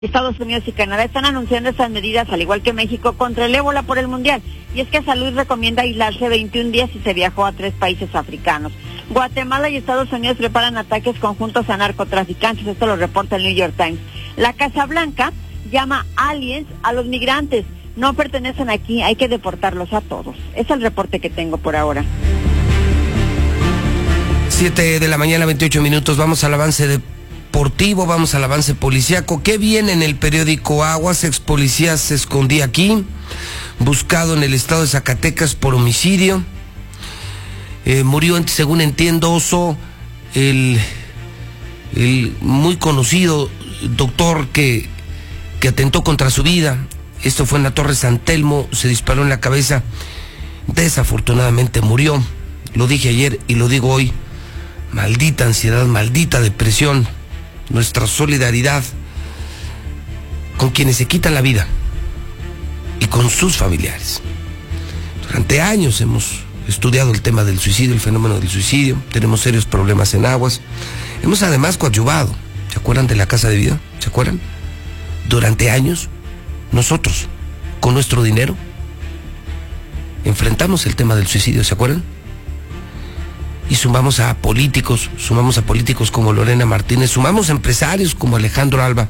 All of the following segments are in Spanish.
Estados Unidos y Canadá están anunciando estas medidas, al igual que México, contra el ébola por el Mundial. Y es que Salud recomienda aislarse 21 días si se viajó a 3 países africanos. Guatemala y Estados Unidos preparan ataques conjuntos a narcotraficantes, esto lo reporta el New York Times. La Casa Blanca llama aliens a los migrantes. No pertenecen aquí, hay que deportarlos a todos. Es el reporte que tengo por ahora. 7 de la mañana, 28 minutos, vamos al avance deportivo, vamos al avance policíaco. ¿Qué viene en el periódico Aguas? Ex policía se escondía aquí, buscado en el estado de Zacatecas por homicidio. Murió, según entiendo, Oso, el muy conocido doctor que atentó contra su vida. Esto fue en la Torre San Telmo, se disparó en la cabeza, desafortunadamente murió. Lo dije ayer y lo digo hoy. Maldita ansiedad, maldita depresión. Nuestra solidaridad con quienes se quitan la vida y con sus familiares. Durante años hemos estudiado el tema del suicidio, el fenómeno del suicidio. Tenemos serios problemas en Aguas. Hemos además coadyuvado. ¿Se acuerdan de la Casa de Vida? ¿Se acuerdan? Durante años, nosotros, con nuestro dinero, enfrentamos el tema del suicidio, ¿se acuerdan? Y sumamos a políticos como Lorena Martínez, sumamos a empresarios como Alejandro Alba,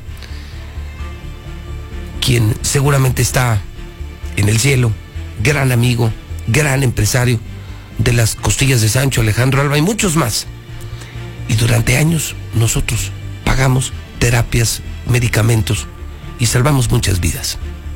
quien seguramente está en el cielo, gran amigo, gran empresario de las costillas de Sancho, Alejandro Alba, y muchos más. Y durante años nosotros pagamos terapias, medicamentos y salvamos muchas vidas.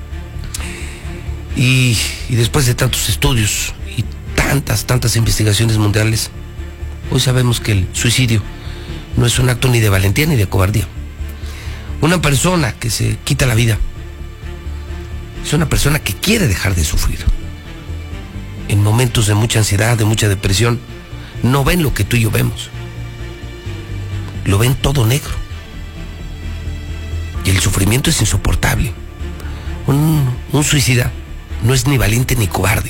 Y después de tantos estudios y tantas investigaciones mundiales, hoy sabemos que el suicidio no es un acto ni de valentía ni de cobardía. Una persona que se quita la vida es una persona que quiere dejar de sufrir. En momentos de mucha ansiedad, de mucha depresión, no ven lo que tú y yo vemos. Lo ven todo negro. Y el sufrimiento es insoportable. Un suicida no es ni valiente ni cobarde.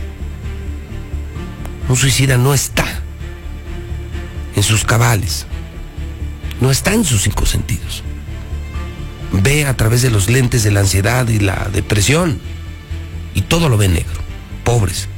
Un suicida no está en sus cabales, no está en sus 5 sentidos. Ve a través de los lentes de la ansiedad y la depresión y todo lo ve negro. Pobres,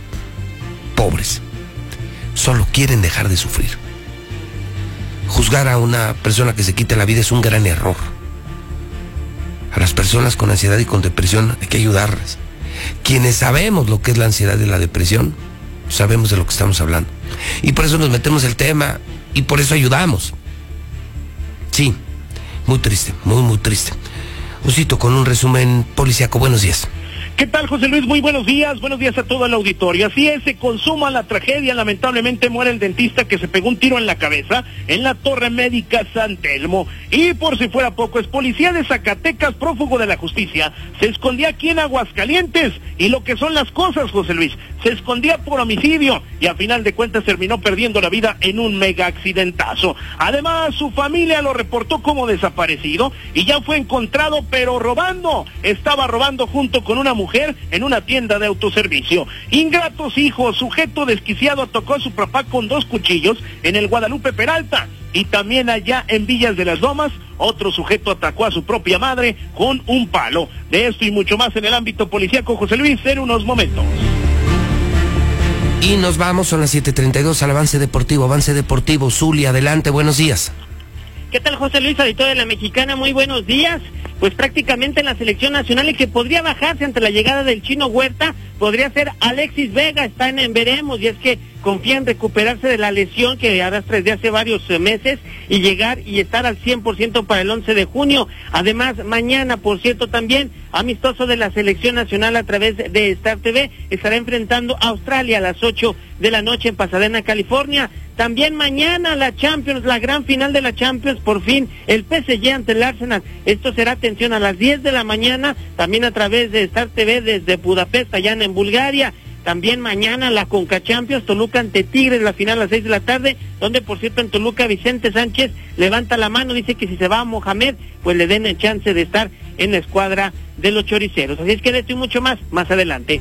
solo quieren dejar de sufrir. Juzgar a una persona que se quita la vida es un gran error. A las personas con ansiedad y con depresión hay que ayudarlas. Quienes sabemos lo que es la ansiedad y la depresión, sabemos de lo que estamos hablando. Y por eso nos metemos el tema y por eso ayudamos. Sí, muy triste, muy triste. Osito, con un resumen policíaco, buenos días. ¿Qué tal, José Luis? Muy buenos días a todo el auditorio. Así es, se consuma la tragedia, lamentablemente muere el dentista que se pegó un tiro en la cabeza en la Torre Médica San Telmo. Y por si fuera poco, es policía de Zacatecas, prófugo de la justicia, se escondía aquí en Aguascalientes, y lo que son las cosas, José Luis, se escondía por homicidio, y a final de cuentas terminó perdiendo la vida en un mega accidentazo. Además, su familia lo reportó como desaparecido, y ya fue encontrado, pero robando. Estaba robando junto con una mujer en una tienda de autoservicio. Ingratos hijos, sujeto desquiciado atacó a su papá con 2 cuchillos en el Guadalupe Peralta. Y también allá en Villas de las Lomas, otro sujeto atacó a su propia madre con un palo. De esto y mucho más en el ámbito policíaco, José Luis, en unos momentos. Y nos vamos, son las 7:32, al avance deportivo. Zuli, adelante, buenos días. ¿Qué tal, José Luis, auditorio de la Mexicana? Muy buenos días. Pues prácticamente en la selección nacional, y que podría bajarse ante la llegada del Chino Huerta, podría ser Alexis Vega. Está en veremos, y es que confía en recuperarse de la lesión que arrastra desde hace varios meses y llegar y estar al 100% para el 11 de junio. Además, mañana, por cierto, también amistoso de la selección nacional a través de Star TV, estará enfrentando a Australia a las 8 de la noche en Pasadena, California. También mañana la Champions, la gran final de la Champions, por fin el PSG ante el Arsenal. Esto será, atención, a las 10 de la mañana, también a través de Star TV desde Budapest, allá en Bulgaria. También mañana la Conca Champions, Toluca ante Tigres, la final a las 6 de la tarde, donde por cierto en Toluca Vicente Sánchez levanta la mano, dice que si se va a Mohamed, pues le den el chance de estar en la escuadra de los choriceros. Así es que de esto y mucho más adelante.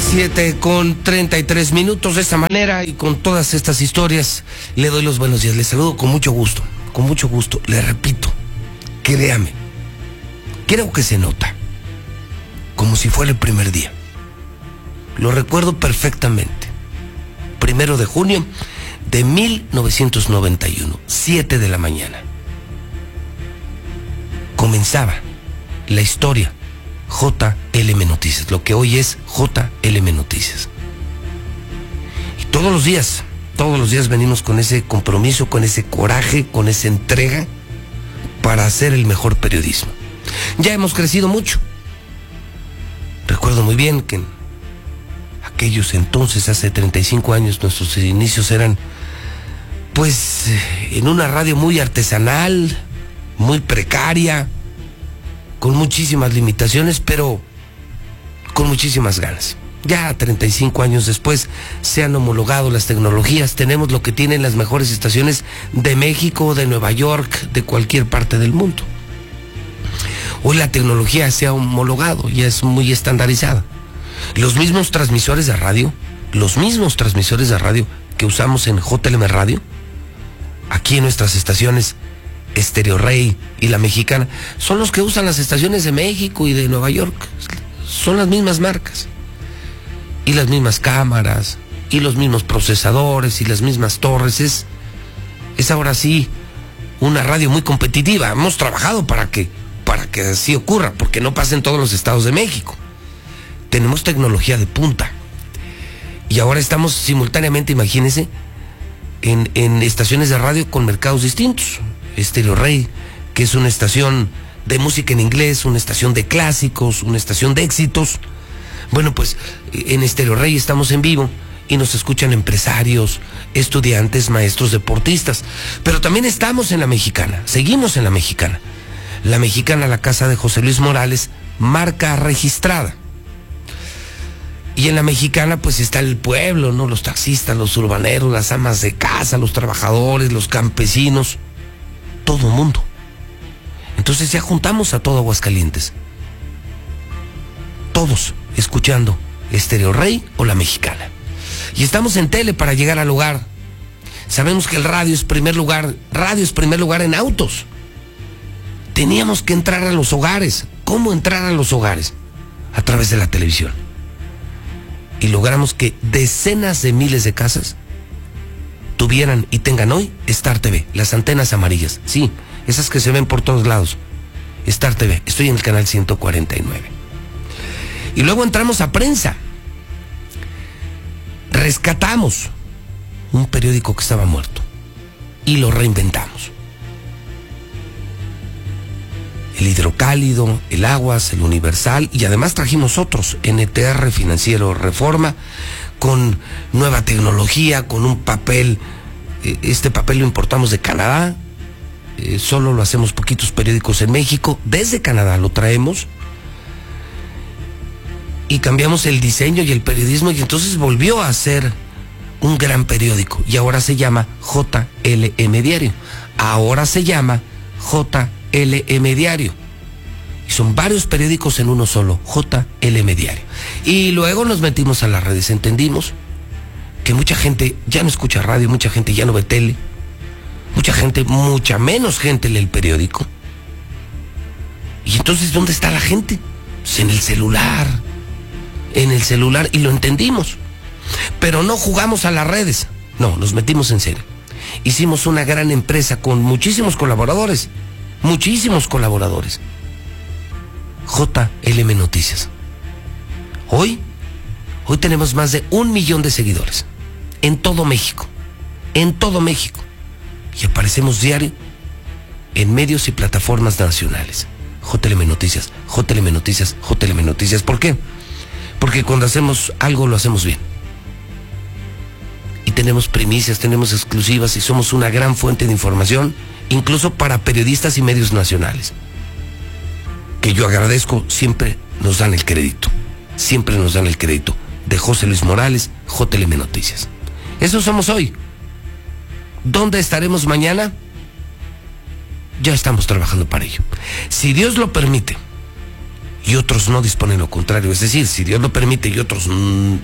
7:33. De esta manera y con todas estas historias le doy los buenos días. Le saludo con mucho gusto, le repito, créame, creo que se nota como si fuera el primer día. Lo recuerdo perfectamente. 1 de junio de 1991, 7 de la mañana. Comenzaba la historia JLM Noticias, lo que hoy es JLM Noticias. Y todos los días venimos con ese compromiso, con ese coraje, con esa entrega para hacer el mejor periodismo. Ya hemos crecido mucho. Recuerdo muy bien que en aquellos entonces, hace 35 años, nuestros inicios eran, pues, en una radio muy artesanal, muy precaria, con muchísimas limitaciones, pero con muchísimas ganas. Ya 35 años después se han homologado las tecnologías, tenemos lo que tienen las mejores estaciones de México, de Nueva York, de cualquier parte del mundo. Hoy la tecnología se ha homologado, ya es muy estandarizada. Los mismos transmisores de radio que usamos en JLM Radio, aquí en nuestras estaciones Estéreo Rey y La Mexicana, son los que usan las estaciones de México y de Nueva York. Son las mismas marcas y las mismas cámaras y los mismos procesadores y las mismas torres. Es ahora sí una radio muy competitiva. Hemos trabajado para que así ocurra, porque no pasa en todos los estados de México. Tenemos tecnología de punta y ahora estamos simultáneamente, imagínense, en estaciones de radio con mercados distintos. Estéreo Rey, que es una estación de música en inglés, una estación de clásicos, una estación de éxitos. Bueno, pues en Estéreo Rey estamos en vivo y nos escuchan empresarios, estudiantes, maestros, deportistas. Pero también estamos en La Mexicana, seguimos en La Mexicana. La Mexicana, la casa de José Luis Morales, marca registrada. Y en La Mexicana pues está el pueblo, ¿no? Los taxistas, los urbaneros, las amas de casa, los trabajadores, los campesinos, todo mundo. Entonces ya juntamos a todo Aguascalientes, todos escuchando Estéreo Rey o La Mexicana. Y estamos en tele para llegar al hogar. Sabemos que el radio es primer lugar en autos. Teníamos que entrar a los hogares. ¿Cómo entrar a los hogares? A través de la televisión. Y logramos que decenas de miles de casas tuvieran y tengan hoy Star TV, las antenas amarillas, sí, esas que se ven por todos lados. Star TV, estoy en el canal 149. Y luego entramos a prensa. Rescatamos un periódico que estaba muerto y lo reinventamos. El Hidrocálido, el Aguas, el Universal, y además trajimos otros, NTR, Financiero Reforma, con nueva tecnología, con un papel. Este papel lo importamos de Canadá, solo lo hacemos poquitos periódicos en México, desde Canadá lo traemos, y cambiamos el diseño y el periodismo, y entonces volvió a ser un gran periódico, y ahora se llama JLM Diario, ahora se llama JLM Diario, y son varios periódicos en uno solo, JLM Diario. Y luego nos metimos a las redes, entendimos que mucha gente ya no escucha radio, mucha gente ya no ve tele, mucha menos gente lee el periódico. Y entonces, ¿dónde está la gente? Pues en el celular, y lo entendimos. Pero no jugamos a las redes, no, nos metimos en serio. Hicimos una gran empresa con muchísimos colaboradores. JLM Noticias. Hoy tenemos más de 1 millón de seguidores en todo México. Y aparecemos diario en medios y plataformas nacionales. JLM Noticias. ¿Por qué? Porque cuando hacemos algo lo hacemos bien. Y tenemos primicias, tenemos exclusivas y somos una gran fuente de información, incluso para periodistas y medios nacionales, que yo agradezco. Siempre nos dan el crédito de José Luis Morales, JLM Noticias. Eso somos hoy. ¿Dónde estaremos mañana? Ya estamos trabajando para ello. Si Dios lo permite y otros no disponen lo contrario. Es decir, si Dios lo permite y otros no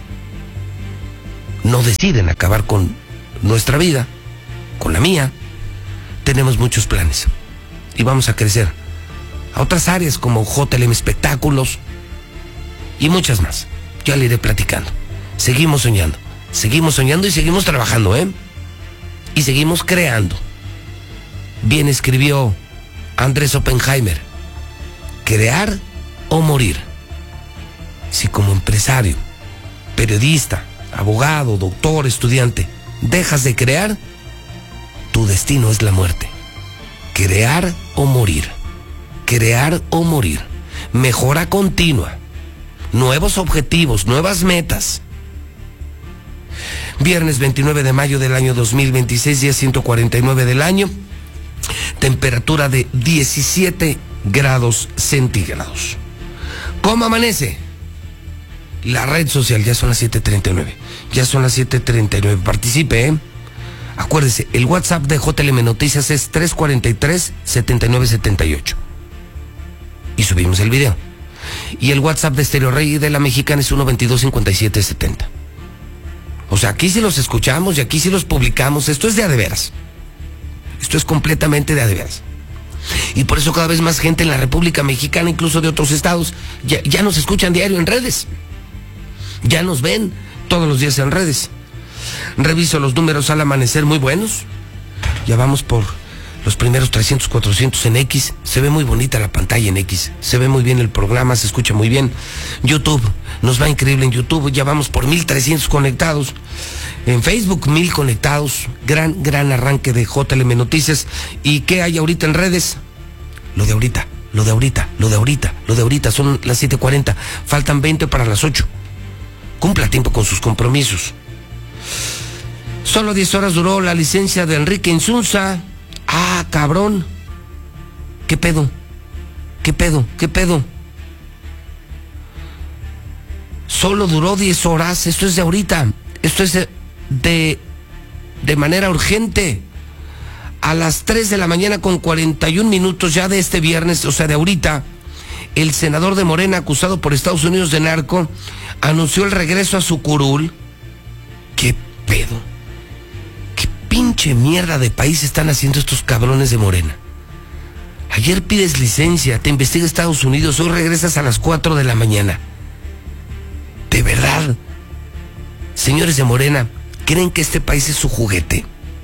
deciden acabar con nuestra vida, con la mía, tenemos muchos planes y vamos a crecer a otras áreas como JLM Espectáculos y muchas más. Ya le iré platicando. Seguimos soñando y seguimos trabajando, y seguimos creando. Bien escribió Andrés Oppenheimer: crear o morir. Si como empresario, periodista, abogado, doctor, estudiante, dejas de crear, tu destino es la muerte. Crear o morir. Crear o morir. Mejora continua. Nuevos objetivos, nuevas metas. Viernes 29 de mayo del año 2026, día 149 del año. Temperatura de 17 grados centígrados. ¿Cómo amanece? La red social, ya son las 7:39. Ya son las 7:39. Participe, Acuérdese, el WhatsApp de JLM Noticias es 343-7978. Y subimos el video. Y el WhatsApp de Stereo Rey de la Mexicana es 122-5770. O sea, aquí sí los escuchamos y aquí sí los publicamos. Esto es de a de veras. Esto es completamente de a de veras. Y por eso cada vez más gente en la República Mexicana, incluso de otros estados, ya nos escuchan diario en redes. Ya nos ven todos los días en redes. Reviso los números al amanecer, muy buenos. Ya vamos por los primeros 300, 400 en X. Se ve muy bonita la pantalla en X. Se ve muy bien el programa, se escucha muy bien. YouTube, nos va increíble en YouTube. Ya vamos por 1,300 conectados. En Facebook, 1,000 conectados. Gran arranque de JLM Noticias. ¿Y qué hay ahorita en redes? Lo de ahorita. Son las 7:40. Faltan 20 para las 8. Cumpla tiempo con sus compromisos. Solo 10 horas duró la licencia de Enrique Insunza. Ah, cabrón. ¿Qué pedo? Solo duró 10 horas. Esto es de ahorita. Esto es de manera urgente. A las 3 de la mañana con 41 minutos ya de este viernes, o sea, de ahorita, el senador de Morena, acusado por Estados Unidos de narco, anunció el regreso a su curul. ¿Qué pedo? ¿Qué pinche mierda de país están haciendo estos cabrones de Morena? Ayer pides licencia, te investiga Estados Unidos, hoy regresas a las 4 de la mañana. ¿De verdad? Señores de Morena, ¿creen que este país es su juguete?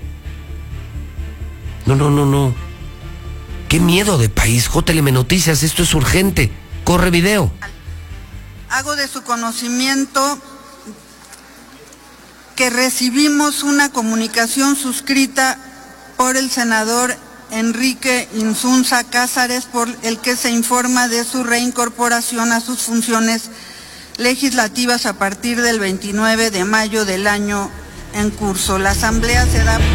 No. Qué miedo de país. JLM Noticias, esto es urgente. Corre video. Hago de su conocimiento que recibimos una comunicación suscrita por el senador Enrique Insunza Cázares, por el que se informa de su reincorporación a sus funciones legislativas a partir del 29 de mayo del año en curso. La asamblea se da...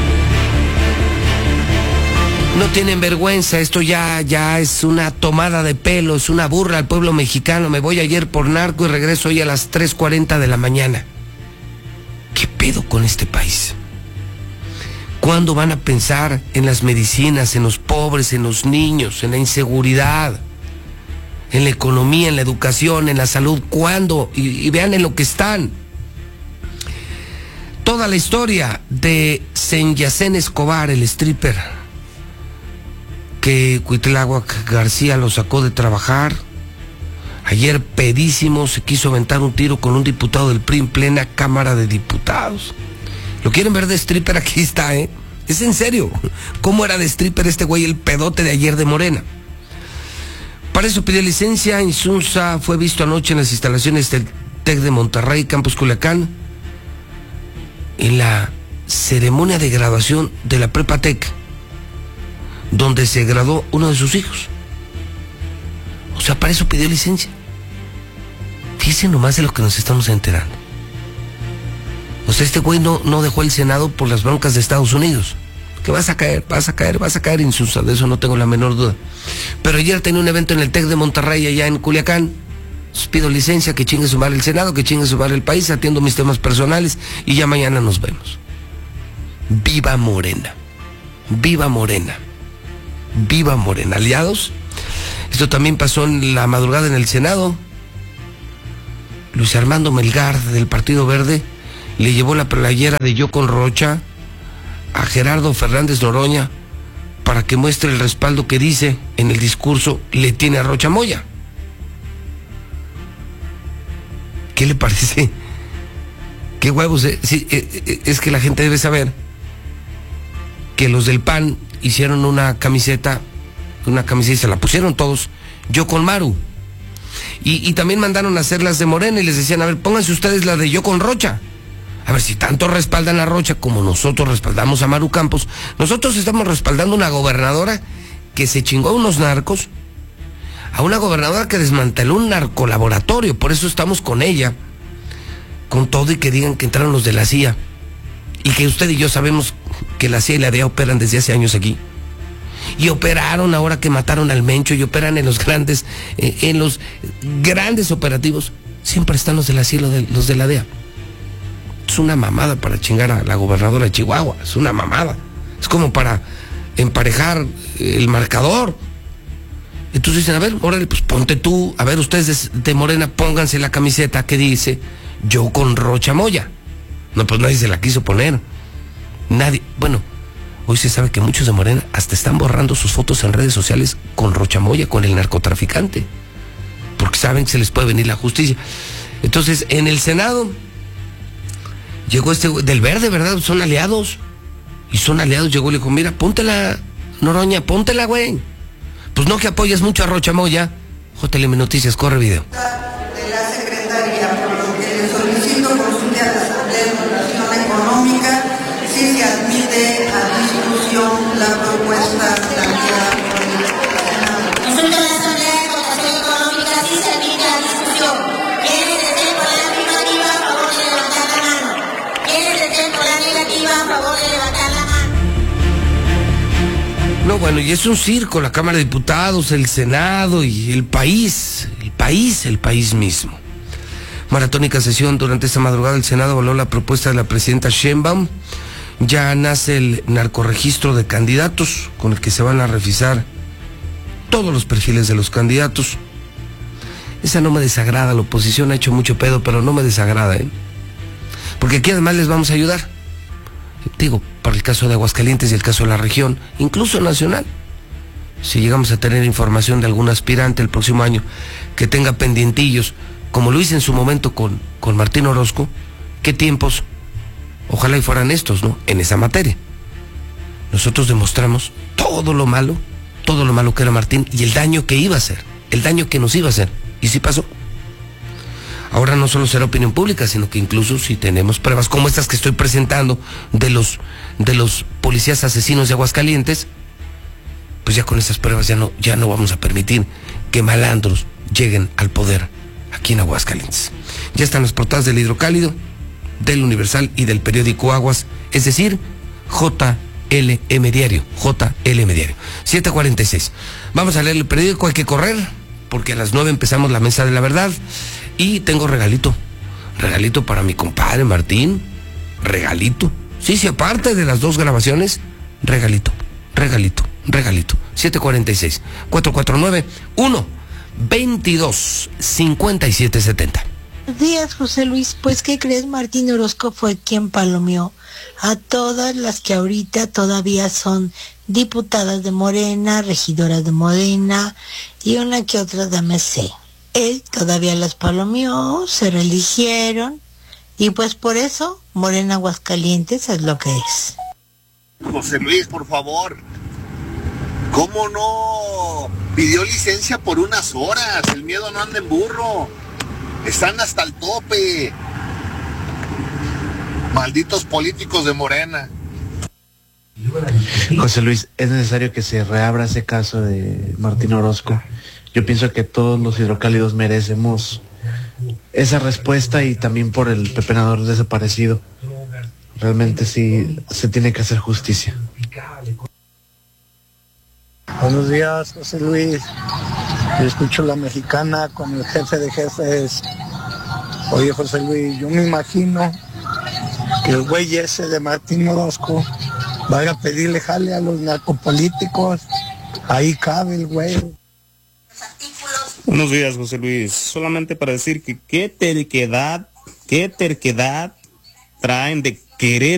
No tienen vergüenza, esto ya es una tomada de pelo, es una burla al pueblo mexicano. Me voy ayer por narco y regreso hoy a las 3:40 de la mañana. ¿Qué pedo con este país? ¿Cuándo van a pensar en las medicinas, en los pobres, en los niños, en la inseguridad, en la economía, en la educación, en la salud? ¿Cuándo? Y vean en lo que están. Toda la historia de Senyacén Escobar, el stripper, que Cuitláhuac García lo sacó de trabajar. Ayer pedísimo se quiso aventar un tiro con un diputado del PRI en plena Cámara de Diputados. ¿Lo quieren ver de stripper? Aquí está, Es en serio. ¿Cómo era de stripper este güey, el pedote de ayer de Morena? Para eso pidió licencia. Insunza fue visto anoche en las instalaciones del TEC de Monterrey, Campus Culiacán, en la ceremonia de graduación de la Prepa TEC, donde se graduó uno de sus hijos. O sea, para eso pidió licencia. Fíjense nomás de lo que nos estamos enterando. O sea, este güey no dejó el Senado por las broncas de Estados Unidos. Que vas a caer, Insunza, de eso no tengo la menor duda. Pero ayer tenía un evento en el TEC de Monterrey, allá en Culiacán. Pido licencia, que chingue su madre el Senado, que chingue su madre el país, atiendo mis temas personales y ya mañana nos vemos. ¡Viva Morena! ¡Viva Morena! ¡Viva Morena! Aliados, Esto también pasó en la madrugada en el Senado. Luis Armando Melgar, del Partido Verde, le llevó la playera de Yo con Rocha a Gerardo Fernández Noroña para que muestre el respaldo que dice en el discurso le tiene a Rocha Moya. ¿Qué le parece? ¿Qué huevos? Sí, es que la gente debe saber que los del PAN hicieron una camiseta y se la pusieron todos, Yo con Maru. Y también mandaron a hacer las de Morena y les decían, a ver, pónganse ustedes la de Yo con Rocha. A ver, si tanto respaldan a Rocha como nosotros respaldamos a Maru Campos, nosotros estamos respaldando a una gobernadora que se chingó a unos narcos, a una gobernadora que desmanteló un narcolaboratorio, por eso estamos con ella, con todo, y que digan que entraron los de la CIA, y que usted y yo sabemos que la CIA y la DEA operan desde hace años aquí. Y operaron ahora que mataron al Mencho, y operan en los grandes operativos. Siempre están los de la CIA y los de la DEA. Es una mamada para chingar a la gobernadora de Chihuahua, es una mamada. Es como para emparejar el marcador. Entonces dicen, a ver, órale, pues ponte tú, a ver, ustedes de Morena, pónganse la camiseta que dice Yo con Rocha Moya. No, pues nadie se la quiso poner. Nadie, bueno, hoy se sabe que muchos de Morena hasta están borrando sus fotos en redes sociales con Rocha Moya, con el narcotraficante, porque saben que se les puede venir la justicia. Entonces, en el Senado llegó del Verde, ¿verdad? Son aliados. Y son aliados, llegó y le dijo, mira, póntela, Noroña, póntela, güey. Pues no que apoyas mucho a Rocha Moya. JLM Noticias, corre video. De la Secretaría, por lo que le solicito consulte a la Asamblea de Evaluación Económica si se admite a discusión la propuesta planteada por el Senado. Consulta a la Asamblea de Votación Económica si se admite a discusión. ¿Quienes estén por la afirmativa a favor de levantar la mano? ¿Quienes estén por la negativa a favor de levantar la mano? No, bueno, y es un circo, la Cámara de Diputados, el Senado y el país mismo. Maratónica sesión durante esta madrugada. El Senado avaló la propuesta de la presidenta Sheinbaum. Ya nace el narcorregistro de candidatos, con el que se van a revisar todos los perfiles de los candidatos. Esa no me desagrada, la oposición ha hecho mucho pedo, pero no me desagrada, porque aquí además les vamos a ayudar. Digo, para el caso de Aguascalientes y el caso de la región, incluso nacional. Si llegamos a tener información de algún aspirante el próximo año que tenga pendientillos, como lo hice en su momento con Martín Orozco, ¿qué tiempos? Ojalá y fueran estos, ¿no? En esa materia. Nosotros demostramos todo lo malo que era Martín y el daño que iba a hacer, el daño que nos iba a hacer. Y sí pasó. Ahora no solo será opinión pública, sino que incluso si tenemos pruebas como estas que estoy presentando de los policías asesinos de Aguascalientes, pues ya con esas pruebas ya no vamos a permitir que malandros lleguen al poder aquí en Aguascalientes. Ya están las portadas del Hidrocálido, del Universal y del periódico Aguas, es decir, JLM Diario. 7:46. Vamos a leer el periódico, hay que correr, porque a las 9 empezamos la mesa de la verdad. Y tengo regalito para mi compadre Martín, regalito. Sí, aparte de las 2 grabaciones, regalito. 7:46, 449-122-5770. Buenos días, José Luis. Pues, ¿qué crees? Martín Orozco fue quien palomeó a todas las que ahorita todavía son diputadas de Morena, regidoras de Morena y una que otra de MC. Él todavía las palomeó, se reeligieron y pues por eso Morena Aguascalientes es lo que es. José Luis, por favor, ¿cómo no pidió licencia por unas horas? El miedo no anda en burro. Están hasta el tope. Malditos políticos de Morena. José Luis, es necesario que se reabra ese caso de Martín Orozco. Yo pienso que todos los hidrocálidos merecemos esa respuesta y también por el pepenador desaparecido. Realmente sí se tiene que hacer justicia. Buenos días, José Luis. Yo escucho La Mexicana con el jefe de jefes. Oye, José Luis, yo me imagino que el güey ese de Martín Orozco vaya a pedirle jale a los narcopolíticos. Ahí cabe el güey. Buenos días, José Luis. Solamente para decir que qué terquedad traen de querer